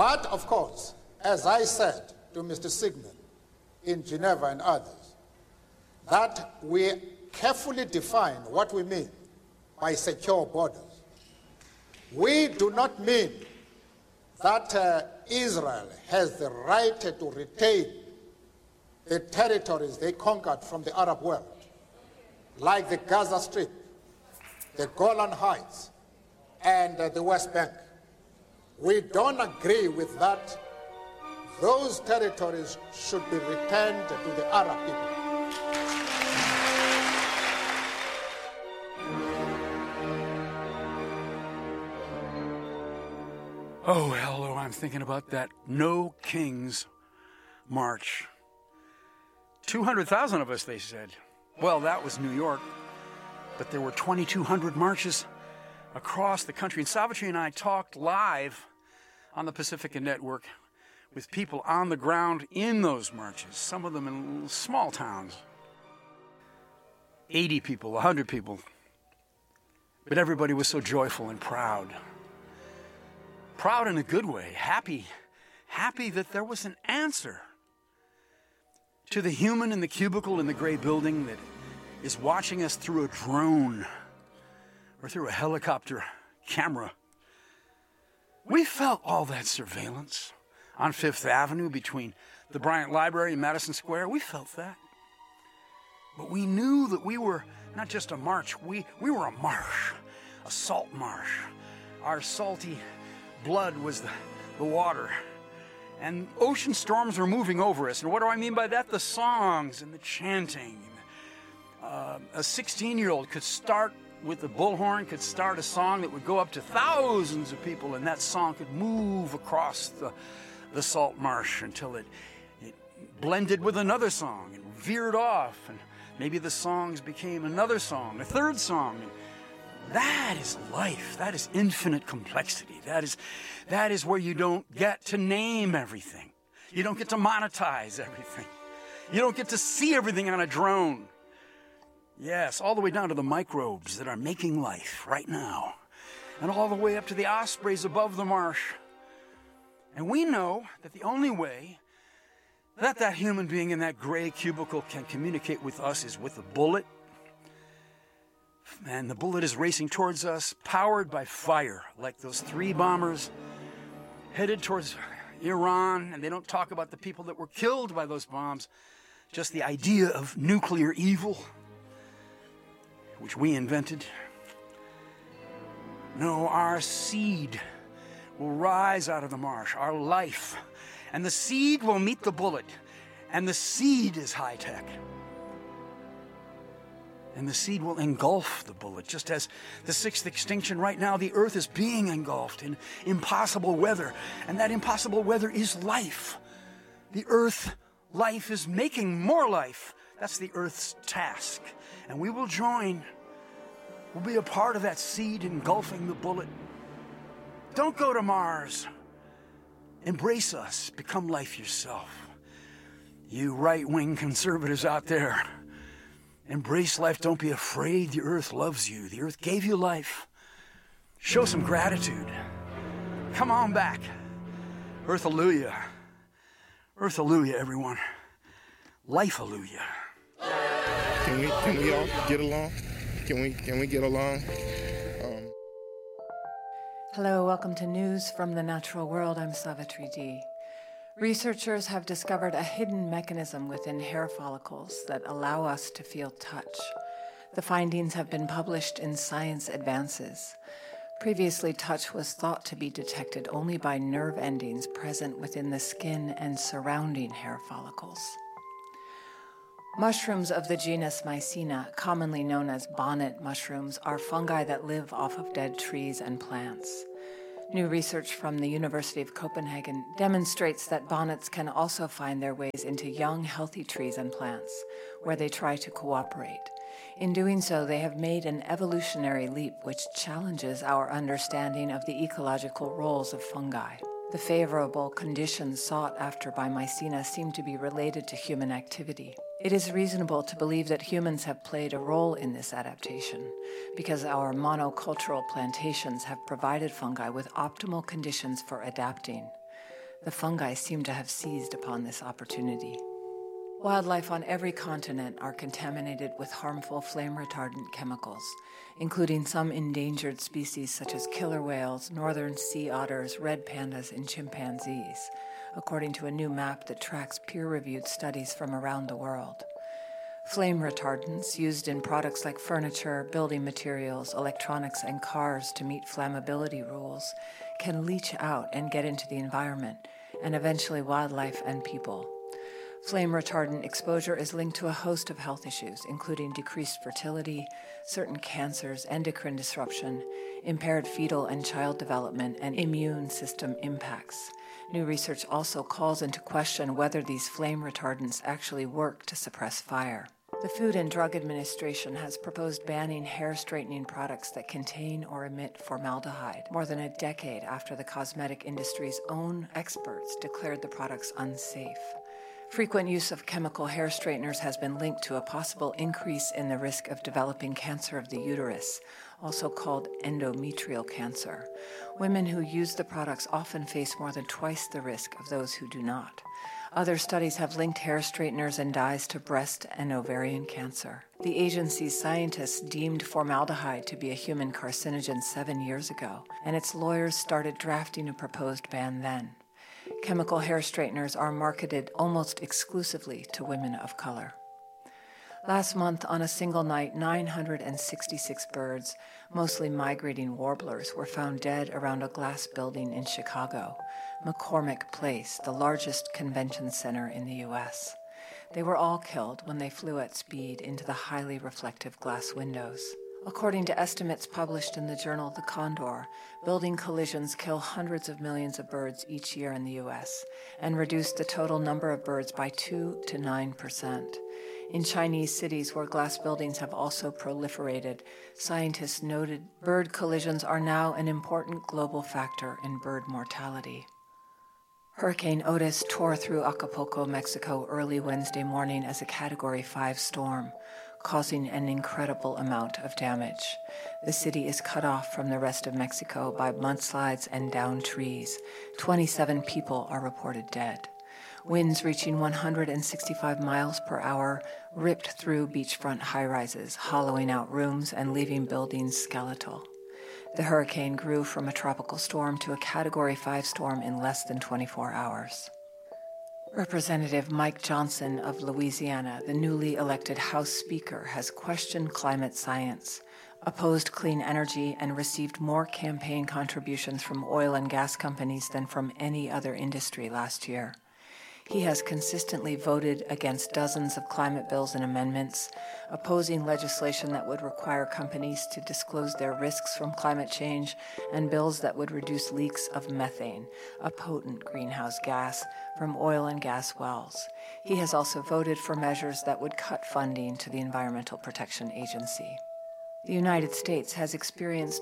But, of course, as I said to Mr. Sigmund in Geneva and others, that we carefully define what we mean by secure borders. We do not mean that Israel has the right to retain the territories they conquered from the Arab world, like the Gaza Strip, the Golan Heights, and the West Bank. We don't agree with that. Those territories should be returned to the Arab people. Oh, hello, I'm thinking about that No Kings March. 200,000 of us, they said. Well, that was New York, but there were 2,200 marches across the country. And Savitri and I talked live on the Pacifica Network with people on the ground in those marches, some of them in small towns. 80 people, 100 people. But everybody was so joyful and proud. Proud in a good way, happy that there was an answer to the human in the cubicle in the gray building that is watching us through a drone or through a helicopter camera. We felt all that surveillance on Fifth Avenue between the Bryant Library and Madison Square. We felt that. But we knew that we were not just a march, we were a marsh, a salt marsh. Our salty blood was the water. And ocean storms were moving over us. And what do I mean by that? The songs and the chanting. A 16-year-old could start with the bullhorn, could start a song that would go up to thousands of people, and that song could move across the salt marsh until it blended with another song and veered off. And maybe the songs became another song, a third song. And that is life. That is infinite complexity. That is where you don't get to name everything. You don't get to monetize everything. You don't get to see everything on a drone. Yes, all the way down to the microbes that are making life right now. And all the way up to the ospreys above the marsh. And we know that the only way that human being in that gray cubicle can communicate with us is with a bullet. And the bullet is racing towards us, powered by fire, like those 3 bombers headed towards Iran. And they don't talk about the people that were killed by those bombs, just the idea of nuclear evil, which we invented. No, our seed will rise out of the marsh, our life. And the seed will meet the bullet. And the seed is high tech. And the seed will engulf the bullet, just as the 6th extinction right now, the earth is being engulfed in impossible weather. And that impossible weather is life. The earth, life is making more life. That's the earth's task. And we will join. We'll be a part of that seed engulfing the bullet. Don't go to Mars. Embrace us. Become life yourself. You right-wing conservatives out there, embrace life. Don't be afraid. The earth loves you. The earth gave you life. Show some gratitude. Come on back. Earth-alleluia. Earth-alleluia, everyone. Life-alleluia. Can we all get along? Can we get along? Hello, welcome to News from the Natural World. I'm Savitri D. Researchers have discovered a hidden mechanism within hair follicles that allow us to feel touch. The findings have been published in Science Advances. Previously, touch was thought to be detected only by nerve endings present within the skin and surrounding hair follicles. Mushrooms of the genus Mycena, commonly known as bonnet mushrooms, are fungi that live off of dead trees and plants. New research from the University of Copenhagen demonstrates that bonnets can also find their ways into young, healthy trees and plants, where they try to cooperate. In doing so, they have made an evolutionary leap which challenges our understanding of the ecological roles of fungi. The favorable conditions sought after by Mycena seem to be related to human activity. It is reasonable to believe that humans have played a role in this adaptation because our monocultural plantations have provided fungi with optimal conditions for adapting. The fungi seem to have seized upon this opportunity. Wildlife on every continent are contaminated with harmful flame-retardant chemicals, including some endangered species such as killer whales, northern sea otters, red pandas, and chimpanzees, according to a new map that tracks peer-reviewed studies from around the world. Flame retardants used in products like furniture, building materials, electronics, and cars to meet flammability rules can leach out and get into the environment, and eventually wildlife and people. Flame retardant exposure is linked to a host of health issues, including decreased fertility, certain cancers, endocrine disruption, impaired fetal and child development, and immune system impacts. New research also calls into question whether these flame retardants actually work to suppress fire. The Food and Drug Administration has proposed banning hair straightening products that contain or emit formaldehyde, more than a decade after the cosmetic industry's own experts declared the products unsafe. Frequent use of chemical hair straighteners has been linked to a possible increase in the risk of developing cancer of the uterus, also called endometrial cancer. Women who use the products often face more than twice the risk of those who do not. Other studies have linked hair straighteners and dyes to breast and ovarian cancer. The agency's scientists deemed formaldehyde to be a human carcinogen 7 years ago, and its lawyers started drafting a proposed ban then. Chemical hair straighteners are marketed almost exclusively to women of color. Last month, on a single night, 966 birds, mostly migrating warblers, were found dead around a glass building in Chicago, McCormick Place, the largest convention center in the U.S. They were all killed when they flew at speed into the highly reflective glass windows. According to estimates published in the journal The Condor, building collisions kill hundreds of millions of birds each year in the U.S. and reduce the total number of birds by 2 to 9%. In Chinese cities where glass buildings have also proliferated, scientists noted bird collisions are now an important global factor in bird mortality. Hurricane Otis tore through Acapulco, Mexico early Wednesday morning as a Category 5 storm, causing an incredible amount of damage. The city is cut off from the rest of Mexico by mudslides and downed trees. 27 people are reported dead. Winds reaching 165 miles per hour ripped through beachfront high-rises, hollowing out rooms and leaving buildings skeletal. The hurricane grew from a tropical storm to a Category 5 storm in less than 24 hours. Representative Mike Johnson of Louisiana, the newly elected House Speaker, has questioned climate science, opposed clean energy, and received more campaign contributions from oil and gas companies than from any other industry last year. He has consistently voted against dozens of climate bills and amendments, opposing legislation that would require companies to disclose their risks from climate change, and bills that would reduce leaks of methane, a potent greenhouse gas, from oil and gas wells. He has also voted for measures that would cut funding to the Environmental Protection Agency. The United States has experienced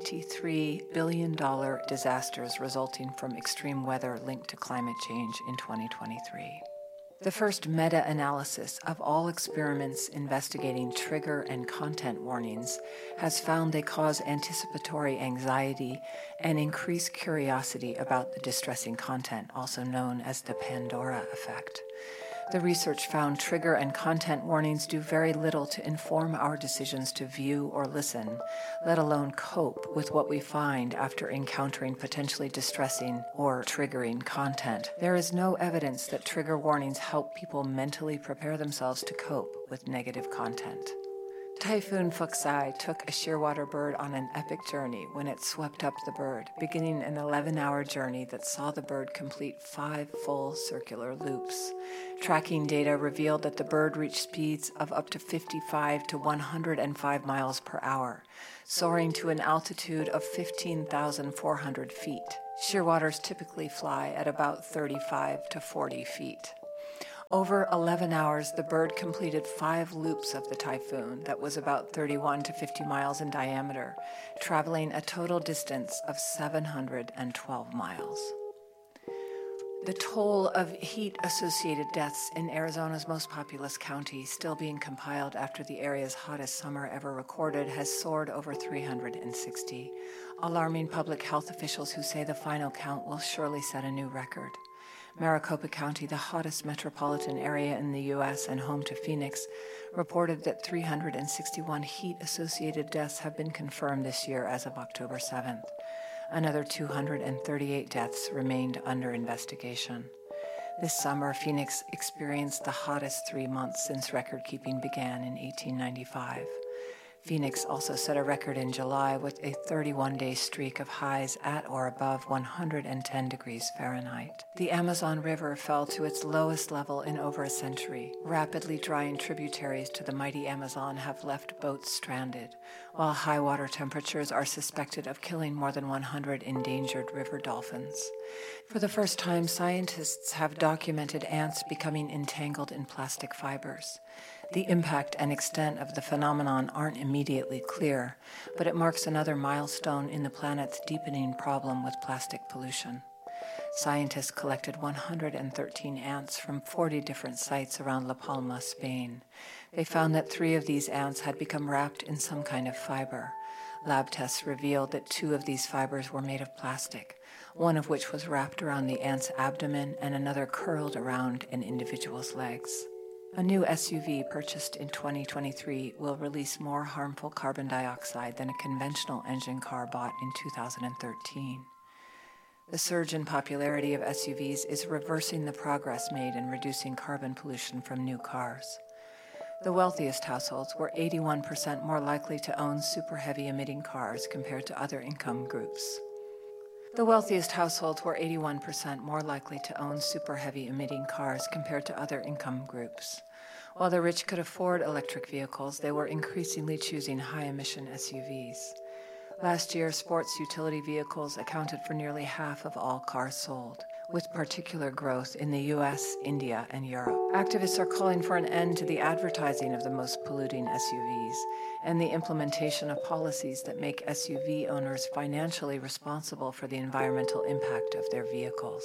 $23 billion disasters resulting from extreme weather linked to climate change in 2023. The first meta-analysis of all experiments investigating trigger and content warnings has found they cause anticipatory anxiety and increase curiosity about the distressing content, also known as the Pandora effect. The research found trigger and content warnings do very little to inform our decisions to view or listen, let alone cope with what we find after encountering potentially distressing or triggering content. There is no evidence that trigger warnings help people mentally prepare themselves to cope with negative content. Typhoon Fuxai took a shearwater bird on an epic journey when it swept up the bird, beginning an 11-hour journey that saw the bird complete 5 full circular loops. Tracking data revealed that the bird reached speeds of up to 55 to 105 miles per hour, soaring to an altitude of 15,400 feet. Shearwaters typically fly at about 35 to 40 feet. Over 11 hours, the bird completed 5 loops of the typhoon that was about 31 to 50 miles in diameter, traveling a total distance of 712 miles. The toll of heat-associated deaths in Arizona's most populous county, still being compiled after the area's hottest summer ever recorded, has soared over 360, alarming public health officials who say the final count will surely set a new record. Maricopa County, the hottest metropolitan area in the U.S. and home to Phoenix, reported that 361 heat-associated deaths have been confirmed this year as of October 7th. Another 238 deaths remained under investigation. This summer, Phoenix experienced the hottest 3 months since record-keeping began in 1895. Phoenix also set a record in July with a 31-day streak of highs at or above 110 degrees Fahrenheit. The Amazon River fell to its lowest level in over a century. Rapidly drying tributaries to the mighty Amazon have left boats stranded, while high water temperatures are suspected of killing more than 100 endangered river dolphins. For the first time, scientists have documented ants becoming entangled in plastic fibers. The impact and extent of the phenomenon aren't immediately clear, but it marks another milestone in the planet's deepening problem with plastic pollution. Scientists collected 113 ants from 40 different sites around La Palma, Spain. They found that 3 of these ants had become wrapped in some kind of fiber. Lab tests revealed that 2 of these fibers were made of plastic, one of which was wrapped around the ant's abdomen and another curled around an individual's legs. A new SUV purchased in 2023 will release more harmful carbon dioxide than a conventional engine car bought in 2013. The surge in popularity of SUVs is reversing the progress made in reducing carbon pollution from new cars. The wealthiest households were 81% more likely to own super heavy emitting cars compared to other income groups. The wealthiest households were 81% more likely to own super heavy emitting cars compared to other income groups. While the rich could afford electric vehicles, they were increasingly choosing high-emission SUVs. Last year, sports utility vehicles accounted for nearly half of all cars sold, with particular growth in the US, India, and Europe. Activists are calling for an end to the advertising of the most polluting SUVs and the implementation of policies that make SUV owners financially responsible for the environmental impact of their vehicles.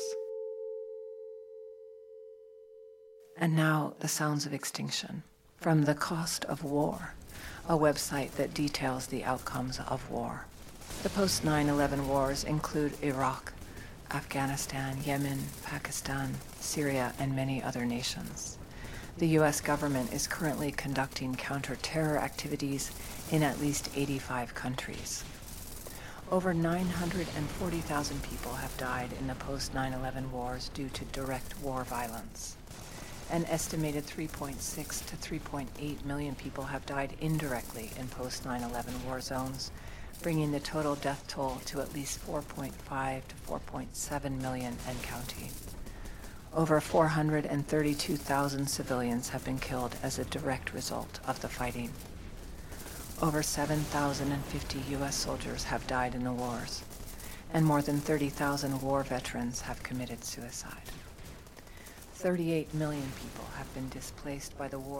And now, the sounds of extinction. From The Cost of War, a website that details the outcomes of war. The post-9/11 wars include Iraq, Afghanistan, Yemen, Pakistan, Syria, and many other nations. The U.S. government is currently conducting counter-terror activities in at least 85 countries. Over 940,000 people have died in the post-9/11 wars due to direct war violence. An estimated 3.6 to 3.8 million people have died indirectly in post-9/11 war zones, bringing the total death toll to at least 4.5 to 4.7 million and counting. Over 432,000 civilians have been killed as a direct result of the fighting. Over 7,050 U.S. soldiers have died in the wars, and more than 30,000 war veterans have committed suicide. 38 million people have been displaced by the war